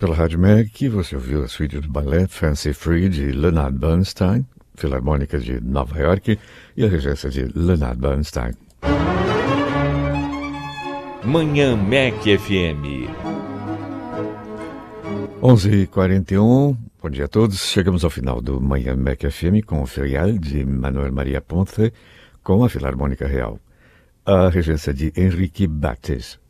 Pela Rádio MEC, você ouviu a suíte do ballet Fancy Free de Leonard Bernstein, Filarmônica de Nova York e a regência de Leonard Bernstein. Manhã MEC FM 11h41, bom dia a todos. Chegamos ao final do Manhã MEC FM com o Ferial de Manuel Maria Ponce com a Filarmônica Real. A regência de Henrique Bates.